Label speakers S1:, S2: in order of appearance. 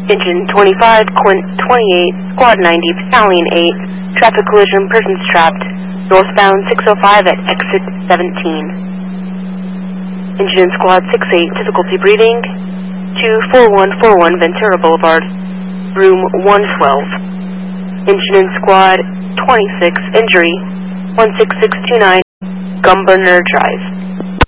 S1: Engine 25, Quint 28, Squad 90, Battalion 8, traffic collision, persons trapped, northbound 605 at exit 17. Engine and Squad 68, difficulty breathing, 24141 Ventura Boulevard, room 112. Engine and Squad 26, injury, 16629, Gumberner Drive.